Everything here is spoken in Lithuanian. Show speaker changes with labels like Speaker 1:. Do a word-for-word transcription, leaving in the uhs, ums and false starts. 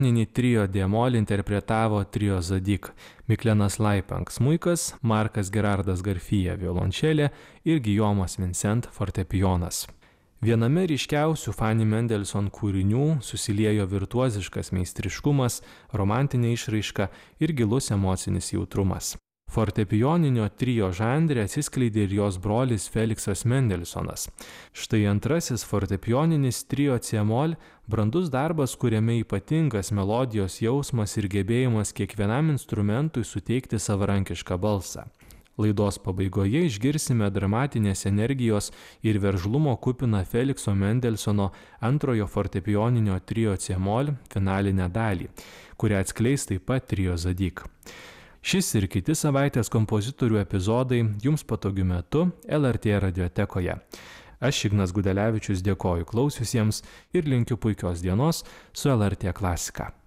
Speaker 1: Trio d-mol interpretavo Trio Zadig, Miklenas Laipenk smuikas, Markas Gerardas Garfija violončelė ir Gijomas Vincent fortepijonas. Viename ryškiausių Fanny Mendelssohn kūrinių susiliejo virtuoziškas meistriškumas, romantinė išraiška ir gilus emocinis jautrumas. Fortepijoninio trio žanre atsiskleidė ir jos brolis Feliksas Mendelsonas. Štai antrasis fortepijoninis trio c-mol brandus darbas, kuriame ypatingas melodijos jausmas ir gebėjimas kiekvienam instrumentui suteikti savarankišką balsą. Laidos pabaigoje išgirsime dramatinės energijos ir veržlumo kupiną Felikso Mendelsono antrojo fortepijoninio trio c-mol finalinę dalį, kurią atskleis taip pat Trio Zadig. Šis ir kiti savaitės kompozitorių epizodai jums patogiu metu L R T radiotekoje. Aš Ignas Gudelevičius dėkoju klausiusiems ir linkiu puikios dienos su L R T klasika.